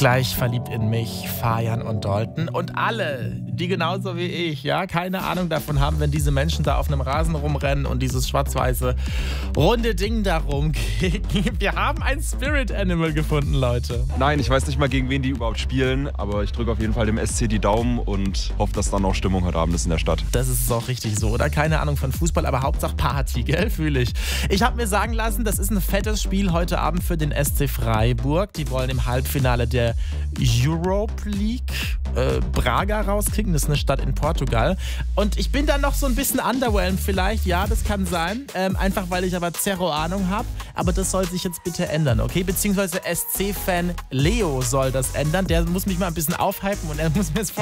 Gleich verliebt in mich, Fajan und Dalton und alle, die genauso wie ich, ja, keine Ahnung davon haben, wenn diese Menschen da auf einem Rasen rumrennen und dieses schwarz-weiße runde Ding da rumgeht. Wir haben ein Spirit Animal gefunden, Leute. Nein, ich weiß nicht mal, gegen wen die überhaupt spielen, aber ich drücke auf jeden Fall dem SC die Daumen und hoffe, dass dann auch Stimmung heute Abend ist in der Stadt. Das ist auch richtig so, oder? Keine Ahnung von Fußball, aber Hauptsache Party, gell? Fühle ich. Ich habe mir sagen lassen, das ist ein fettes Spiel heute Abend für den SC Freiburg. Die wollen im Halbfinale der Europa League Braga rauskriegen. Das ist eine Stadt in Portugal. Und ich bin dann noch so ein bisschen underwhelmed vielleicht. Ja, das kann sein. Einfach, weil ich aber zero Ahnung habe. Aber das soll sich jetzt bitte ändern, okay? Beziehungsweise SC-Fan Leo soll das ändern. Der muss mich mal ein bisschen aufhypen und er muss mir es